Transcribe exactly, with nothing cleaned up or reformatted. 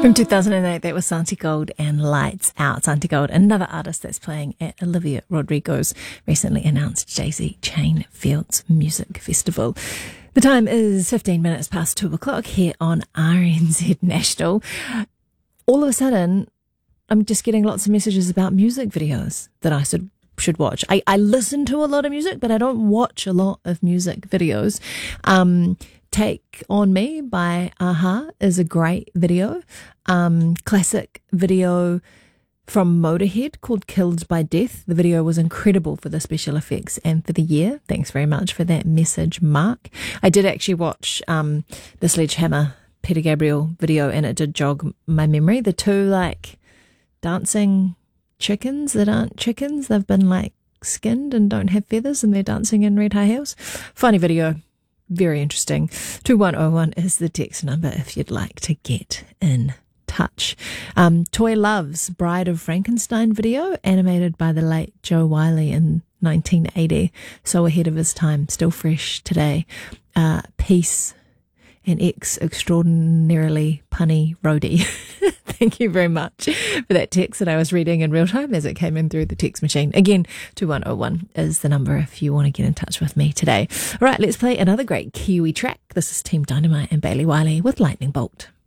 From two thousand eight, that was Santi Gold and Lights Out. Santi Gold, another artist that's playing at Olivia Rodrigo's recently announced Daisy Chain Fields Music Festival. The time is fifteen minutes past two o'clock here on R N Z National. All of a sudden, I'm just getting lots of messages about music videos that I should should watch. I, I listen to a lot of music, but I don't watch a lot of music videos. Um, Take On Me by a-ha is a great video. Um, classic video from Motorhead called Killed by Death. The video was incredible for the special effects and for the year. Thanks very much for that message, Mark. I did actually watch um, the Sledgehammer Peter Gabriel video, and it did jog my memory. The two, like, dancing chickens that aren't chickens. They've been, like, skinned and don't have feathers, and they're dancing in red high heels. Funny video. Very interesting. two one oh one is the text number if you'd like to get in touch. Um, Toy Love's Bride of Frankenstein video, animated by the late Joe Wiley in nineteen eighty. So ahead of his time, still fresh today. Uh, Peace, an ex-extraordinarily punny roadie. Thank you very much for that text that I was reading in real time as it came in through the text machine. Again, two one oh one is the number if you want to get in touch with me today. All right, let's play another great Kiwi track. This is Team Dynamite and Bailey Wiley with Lightning Bolt.